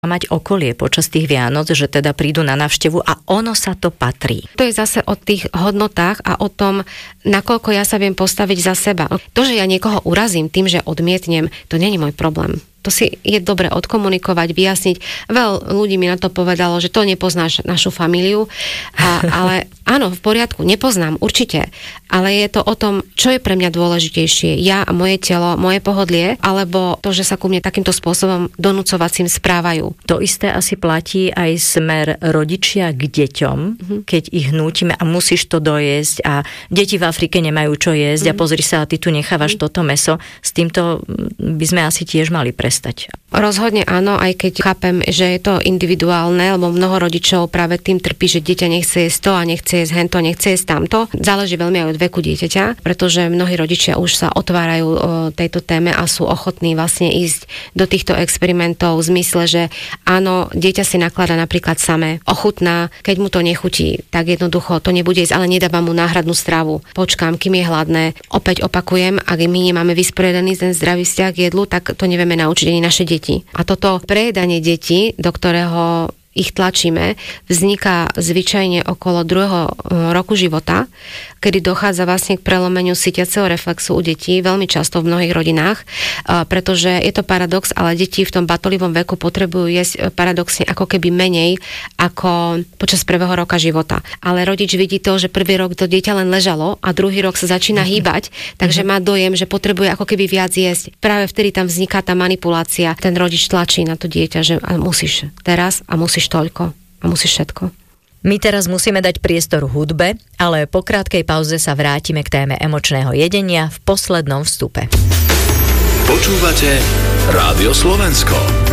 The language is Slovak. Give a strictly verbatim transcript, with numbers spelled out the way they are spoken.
mať okolie počas tých Vianoc, že teda prídu na návštevu a ono sa to patrí. To je zase o tých hodnotách a o tom, nakoľko ja sa viem postaviť za seba. To, že ja niekoho urazím tým, že odmietnem, to nie je môj problém. To si je dobre odkomunikovať, vyjasniť. Veľa ľudí mi na to povedalo, že to nepoznáš našu familiu, a, ale áno, v poriadku, nepoznám, určite. Ale je to o tom, čo je pre mňa dôležitejšie. Ja a moje telo, moje pohodlie, alebo to, že sa ku mne takýmto spôsobom donúcovacím správajú. To isté asi platí aj smer rodičia k deťom, mm-hmm. keď ich nútime a musíš to dojesť a deti v Afrike nemajú čo jesť mm-hmm. a pozri sa, a ty tu nechávaš mm-hmm. toto mäso. S týmto by sme asi tiež mali prestať. Rozhodne áno, aj keď chápem, že je to individuálne, lebo mnoho rodičov práve tým trpí, že dieťa nechce jesť to a nechce jesť hento, nechce jesť tamto. Záleží veľmi aj od veku dieťaťa, pretože mnohí rodičia už sa otvárajú o tejto téme a sú ochotní vlastne ísť do týchto experimentov v zmysle, že áno, dieťa si nakladá napríklad samé, ochutná, keď mu to nechutí, tak jednoducho to nebude jesť, ale nedávam mu náhradnú stravu. Počkám, kým je hladné. Opäť opakujem, ak my nemáme vysporiadaný ten zdravý vzťah k jedlu, tak to nevieme naučiť ani naše deti. A toto prejedanie detí, do ktorého ich tlačíme, vzniká zvyčajne okolo druhého roku života, kedy dochádza vlastne k prelomeniu sytiaceho reflexu u detí, veľmi často v mnohých rodinách, pretože je to paradox, ale deti v tom batolivom veku potrebujú jesť paradoxne ako keby menej ako počas prvého roka života. Ale rodič vidí to, že prvý rok to dieťa len ležalo a druhý rok sa začína hýbať, takže má dojem, že potrebuje ako keby viac jesť. Práve vtedy tam vzniká tá manipulácia. Ten rodič tlačí na to dieťa, že musíš teraz a musíš toľko a musíš všetko. My teraz musíme dať priestor hudbe, ale po krátkej pauze sa vrátime k téme emočného jedenia v poslednom vstupe. Počúvate Rádio Slovensko.